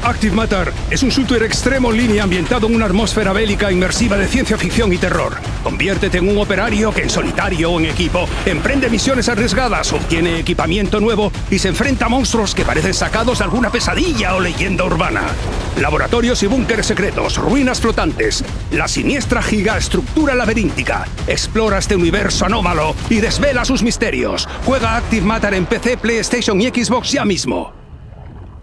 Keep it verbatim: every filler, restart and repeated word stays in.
Active Matter es un shooter extremo en línea ambientado en una atmósfera bélica inmersiva de ciencia ficción y terror. Conviértete en un operario que en solitario o en equipo emprende misiones arriesgadas, obtiene equipamiento nuevo y se enfrenta a monstruos que parecen sacados de alguna pesadilla o leyenda urbana. Laboratorios y búnkeres secretos, ruinas flotantes, la siniestra gigaestructura laberíntica. Explora este universo anómalo y desvela sus misterios. Juega Active Matter en P C, PlayStation y Xbox ya mismo.